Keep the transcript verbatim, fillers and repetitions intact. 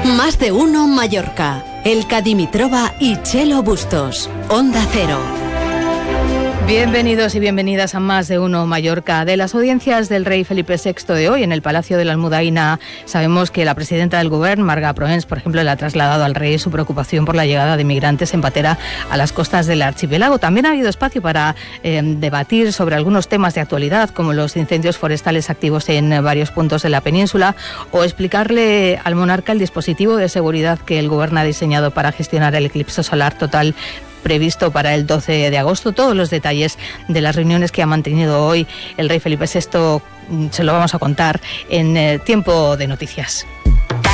Más de uno Mallorca. Elka Dimitrova y Chelo Bustos. Onda Cero. Bienvenidos y bienvenidas a Más de uno Mallorca. De las audiencias del rey Felipe sexto de hoy en el Palacio de la Almudaina, sabemos que la presidenta del Govern, Marga Proens, por ejemplo, le ha trasladado al rey su preocupación por la llegada de migrantes en patera a las costas del archipiélago. También ha habido espacio para eh, debatir sobre algunos temas de actualidad, como los incendios forestales activos en varios puntos de la península, o explicarle al monarca el dispositivo de seguridad que el Govern ha diseñado para gestionar el eclipse solar total previsto para el doce de agosto. Todos los detalles de las reuniones que ha mantenido hoy el rey Felipe sexto se lo vamos a contar en eh, Tiempo de Noticias.